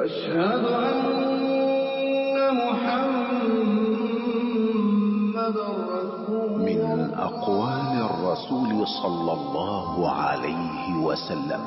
أشهد أن محمدًا رسول الله. من أقوال الرسول صلى الله عليه وسلم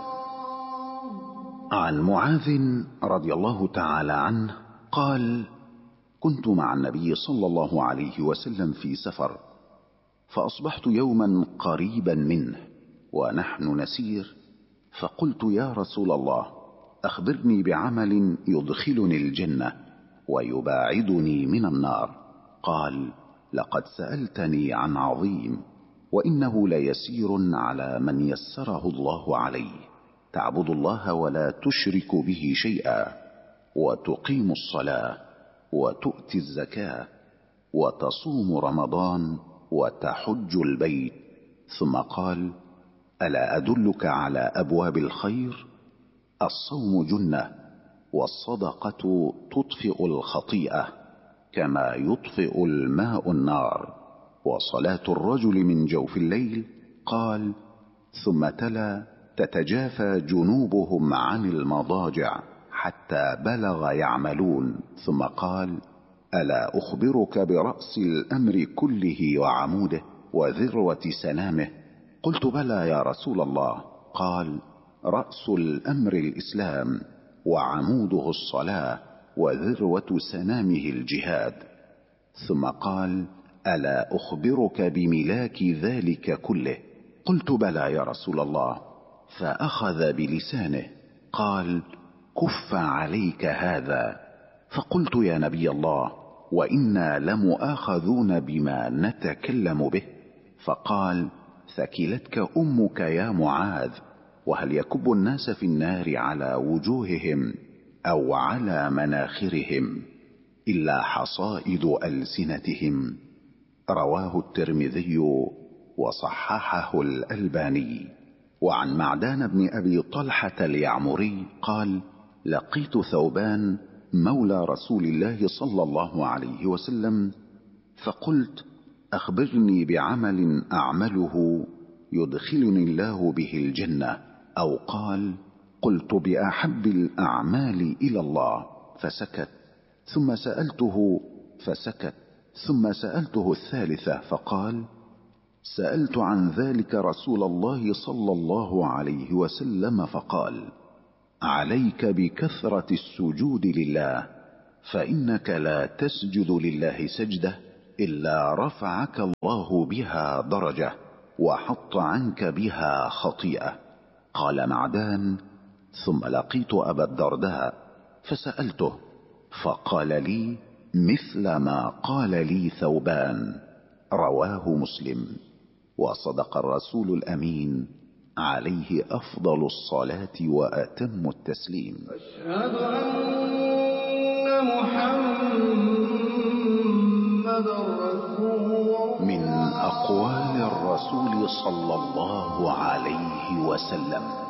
عن معاذ رضي الله تعالى عنه قال: كنت مع النبي صلى الله عليه وسلم في سفر، فأصبحت يوما قريبا منه ونحن نسير، فقلت: يا رسول الله، أخبرني بعمل يدخلني الجنة ويباعدني من النار. قال: لقد سألتني عن عظيم، وإنه ليسير على من يسره الله عليه: تعبد الله ولا تشرك به شيئا، وتقيم الصلاة، وتؤتي الزكاة، وتصوم رمضان، وتحج البيت. ثم قال: ألا أدلك على أبواب الخير؟ الصوم جنة، والصدقة تطفئ الخطيئة كما يطفئ الماء النار، وصلاة الرجل من جوف الليل. قال: ثم تلا: تتجافى جنوبهم عن المضاجع حتى بلغ يعملون. ثم قال: ألا أخبرك برأس الأمر كله وعموده وذروة سنامه؟ قلت: بلى يا رسول الله. قال: رأس الأمر الإسلام، وعموده الصلاة، وذروة سنامه الجهاد. ثم قال: ألا أخبرك بملاك ذلك كله؟ قلت: بلى يا رسول الله. فأخذ بلسانه قال: كف عليك هذا. فقلت: يا نبي الله، وإنا لمؤاخذون بما نتكلم به. فقال: ثكلتك أمك يا معاذ، وهل يكب الناس في النار على وجوههم أو على مناخرهم إلا حصائد ألسنتهم؟ رواه الترمذي وصححه الألباني. وعن معدان بن أبي طلحة اليعمري قال: لقيت ثوبان مولى رسول الله صلى الله عليه وسلم، فقلت: أخبرني بعمل أعمله يدخلني الله به الجنة. أو قال: قلت: بأحب الأعمال إلى الله. فسكت، ثم سألته فسكت، ثم سألته الثالثة فقال: سألت عن ذلك رسول الله صلى الله عليه وسلم فقال: عليك بكثرة السجود لله، فإنك لا تسجد لله سجدة إلا رفعك الله بها درجة وحط عنك بها خطيئة. قال معدان: ثم لقيت أبا الدرداء فسألته، فقال لي مثل ما قال لي ثوبان. رواه مسلم. وصدق الرسول الأمين عليه أفضل الصلاة وأتم التسليم. أشهد أن محمدًا رسول الله. من أقوال الرسول صلى الله عليه وسلم